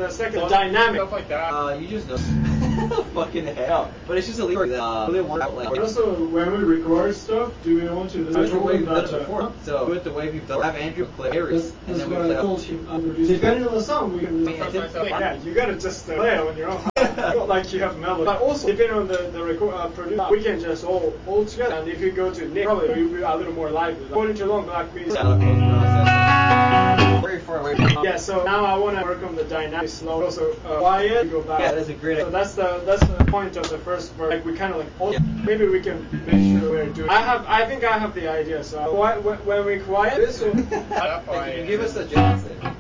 the second, the dynamic. Stuff like that. You just know. Fucking hell. But it's just a lever that really want out like. But also, when we record stuff, do we want to That's the way we've done it before. So do it the way we've done. Have Andrew play Aries, and then we play. Depending on the song, we can. Yeah, you gotta just play it on your own. Not like you have melody. But also, depending on the record producer, we can just all together. And if you go to Nick, probably you'll be a little more lively. According to Long Black Queen. Very far away. Yeah, so now I want to work on the dynamic slow. Also, quiet, go back. Yeah, that's a great. So that's the point of the first verse. Like we kind of like, maybe we can make sure we're doing. I think I have the idea. So when we quiet, this will. Give us a chance.